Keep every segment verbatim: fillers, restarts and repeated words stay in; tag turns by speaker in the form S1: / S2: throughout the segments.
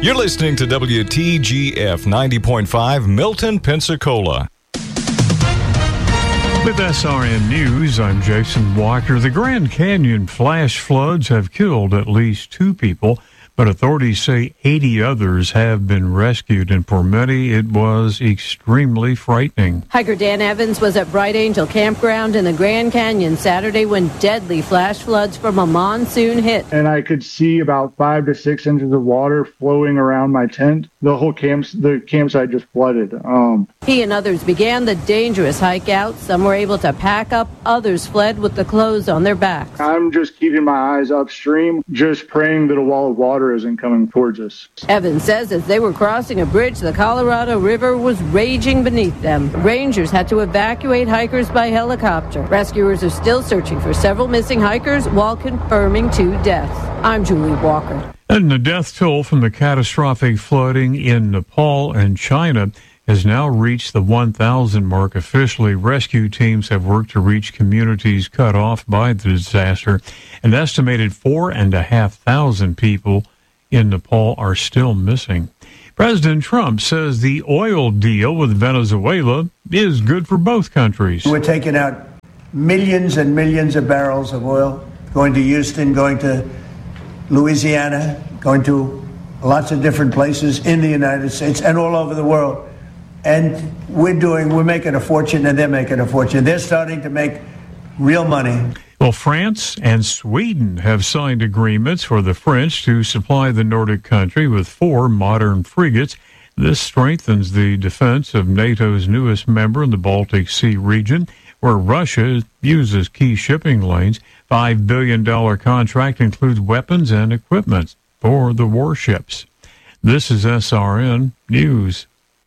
S1: You're listening to W T G F ninety point five, Milton, Pensacola.
S2: With S R N News, I'm Jason Walker. The Grand Canyon flash floods have killed at least two people, but authorities say eighty others have been rescued, and for many, it was extremely frightening.
S3: Hiker Dan Evans was at Bright Angel Campground in the Grand Canyon Saturday when deadly flash floods from a monsoon hit.
S4: And I could see about five to six inches of water flowing around my tent. The whole camp, the campsite just flooded. Um,
S3: he and others began the dangerous hike out. Some were able to pack up. Others fled with the clothes on their backs.
S4: I'm just keeping my eyes upstream, just praying that a wall of water isn't coming towards us.
S3: Evans says as they were crossing a bridge, the Colorado River was raging beneath them. Rangers had to evacuate hikers by helicopter. Rescuers are still searching for several missing hikers while confirming two deaths. I'm Julie Walker.
S2: And the death toll from the catastrophic flooding in Nepal and China has now reached the one thousand mark officially. Rescue teams have worked to reach communities cut off by the disaster. An estimated four and a half thousand people in Nepal are still missing. President Trump says the oil deal with Venezuela is good for both countries.
S5: We're taking out millions and millions of barrels of oil, going to Houston, going to Louisiana, going to lots of different places in the United States and all over the world. And we're doing, we're making a fortune, and they're making a fortune. They're starting to make real money.
S2: Well, France and Sweden have signed agreements for the French to supply the Nordic country with four modern frigates. This strengthens the defense of NATO's newest member in the Baltic Sea region, where Russia uses key shipping lanes. five billion dollars contract includes weapons and equipment for the warships. This is S R N News.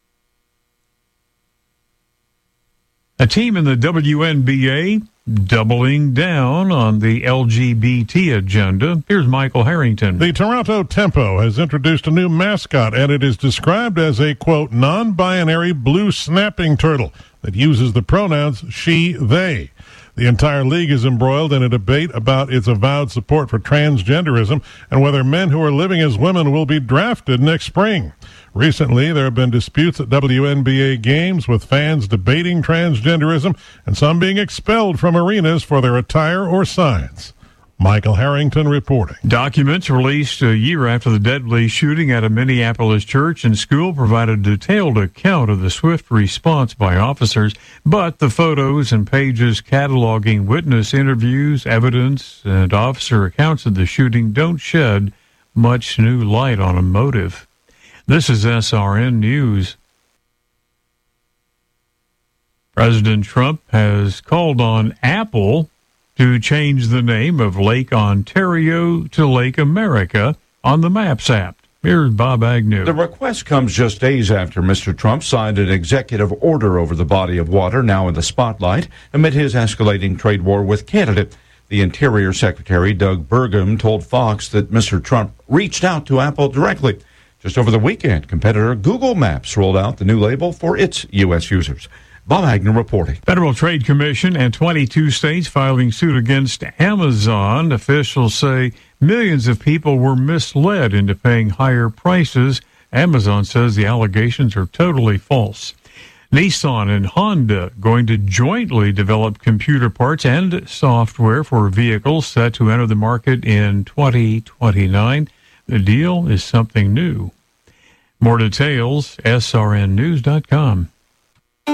S2: A team in the W N B A doubling down on the L G B T agenda. Here's Michael Harrington.
S6: The Toronto Tempo has introduced a new mascot, and it is described as a, quote, non-binary blue snapping turtle that uses the pronouns she, they. The entire league is embroiled in a debate about its avowed support for transgenderism and whether men who are living as women will be drafted next spring. Recently, there have been disputes at W N B A games with fans debating transgenderism and some being expelled from arenas for their attire or signs. Michael Harrington reporting.
S2: Documents released a year after the deadly shooting at a Minneapolis church and school provided a detailed account of the swift response by officers, but the photos and pages cataloging witness interviews, evidence, and officer accounts of the shooting don't shed much new light on a motive. This is S R N News. President Trump has called on Apple to change the name of Lake Ontario to Lake America on the Maps app. Here's Bob Agnew.
S7: The request comes just days after Mister Trump signed an executive order over the body of water now in the spotlight amid his escalating trade war with Canada. The Interior Secretary, Doug Burgum, told Fox that Mister Trump reached out to Apple directly. Just over the weekend, competitor Google Maps rolled out the new label for its U S users. Bob Agnew reporting.
S2: Federal Trade Commission and twenty-two states filing suit against Amazon. Officials say millions of people were misled into paying higher prices. Amazon says the allegations are totally false. Nissan and Honda going to jointly develop computer parts and software for vehicles set to enter the market in twenty twenty-nine. The deal is something new. More details, S R N news dot com.